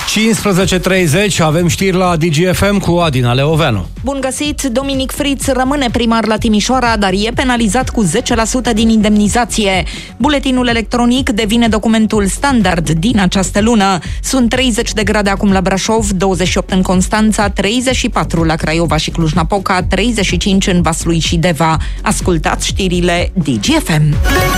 15:30, avem știri la DGFM cu Adina Leoveanu. Bun găsit! Dominic Fritz rămâne primar la Timișoara, dar e penalizat cu 10% din indemnizație. Buletinul electronic devine documentul standard din această lună. Sunt 30 de grade acum la Brașov, 28 în Constanța, 34 la Craiova și Cluj-Napoca, 35 în Vaslui și Deva. Ascultați știrile DGFM.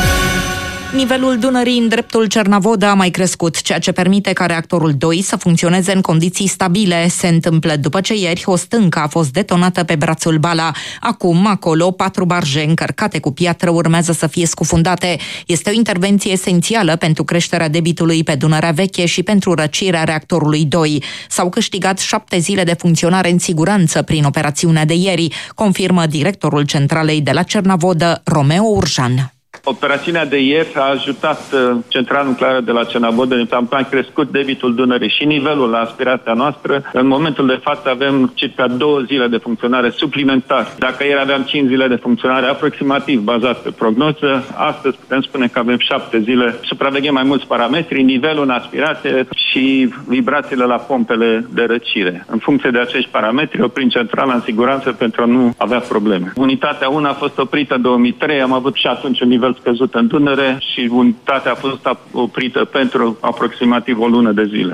Nivelul Dunării în dreptul Cernavodă a mai crescut, ceea ce permite ca reactorul 2 să funcționeze în condiții stabile. Se întâmplă după ce ieri o stâncă a fost detonată pe brațul Bala. Acum, acolo, 4 barje încărcate cu piatră urmează să fie scufundate. Este o intervenție esențială pentru creșterea debitului pe Dunărea Veche și pentru răcirea reactorului 2. S-au câștigat 7 zile de funcționare în siguranță prin operațiunea de ieri, confirmă directorul centralei de la Cernavodă, Romeo Urjan. Operațiunea de ieri a ajutat centrala nucleară de la Cernavodă, am crescut debitul Dunării și nivelul la aspirația noastră. În momentul de față avem circa 2 zile de funcționare suplimentar. Dacă ieri aveam 5 zile de funcționare aproximativ bazat pe prognoză, astăzi putem spune că avem 7 zile. Supraveghem mai mulți parametri, nivelul în aspirație și vibrațiile la pompele de răcire. În funcție de acești parametri, oprim centrala în siguranță pentru a nu avea probleme. Unitatea 1 a fost oprită în 2003, am avut și atunci un nivel scăzut în Dunăre și unitatea a fost oprită pentru aproximativ o lună de zile.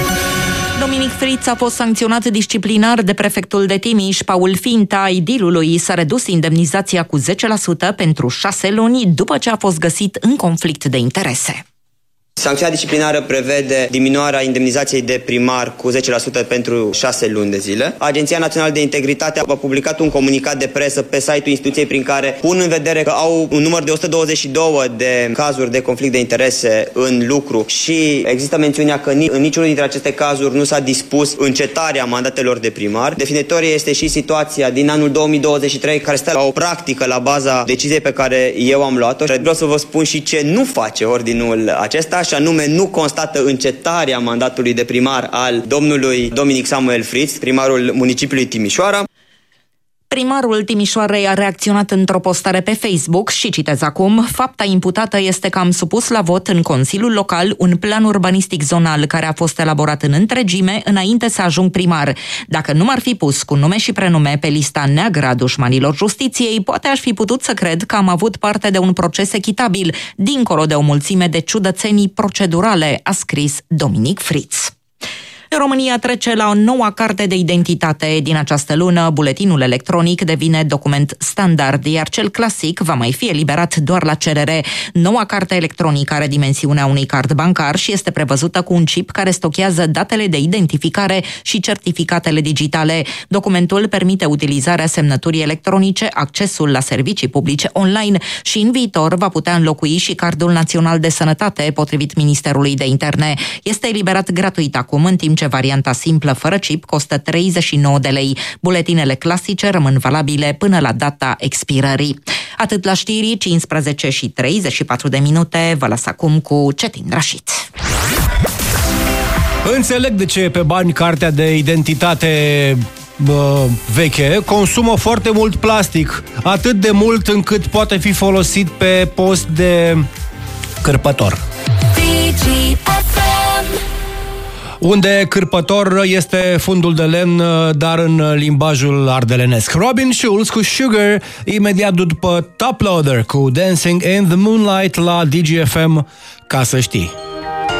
Dominic Fritz a fost sancționat disciplinar de prefectul de Timiș, Paul Finta. Idilului s-a redus indemnizația cu 10% pentru 6 luni după ce a fost găsit în conflict de interese. Sancțiunea disciplinară prevede diminuarea indemnizației de primar cu 10% pentru 6 luni de zile. Agenția Națională de Integritate a publicat un comunicat de presă pe site-ul instituției prin care pun în vedere că au un număr de 122 de cazuri de conflict de interese în lucru și există mențiunea că în niciunul dintre aceste cazuri nu s-a dispus încetarea mandatelor de primar. Definitorie este și situația din anul 2023 care stă la o practică la baza deciziei pe care eu am luat-o. Vreau să vă spun și ce nu face ordinul acesta, și anume nu constată încetarea mandatului de primar al domnului Dominic Samuel Fritz, primarul municipiului Timișoara. Primarul Timișoarei a reacționat într-o postare pe Facebook și citez acum: fapta imputată este că am supus la vot în Consiliul Local un plan urbanistic zonal care a fost elaborat în întregime înainte să ajung primar. Dacă nu m-ar fi pus cu nume și prenume pe lista neagră a dușmanilor justiției, poate aș fi putut să cred că am avut parte de un proces echitabil, dincolo de o mulțime de ciudățenii procedurale, a scris Dominic Fritz. România trece la o nouă carte de identitate. Din această lună, buletinul electronic devine document standard, iar cel clasic va mai fi eliberat doar la cerere. Noua carte electronică are dimensiunea unui card bancar și este prevăzută cu un chip care stochează datele de identificare și certificatele digitale. Documentul permite utilizarea semnăturii electronice, accesul la servicii publice online și în viitor va putea înlocui și Cardul Național de Sănătate, potrivit Ministerului de Interne. Este eliberat gratuit acum, în timp ce varianta simplă fără chip costă 39 de lei. Buletinele clasice rămân valabile până la data expirării. Atât la știri, 15:34. Vă las acum cu Cetin Rașit. Înțeleg de ce pe bani cartea de identitate veche consumă foarte mult plastic, atât de mult încât poate fi folosit pe post de cârpător. Unde cârpător este fundul de lemn, dar în limbajul ardelenesc. Robin Schulz cu Sugar, imediat după Top Loader cu Dancing in the Moonlight la DGFM, ca să știi.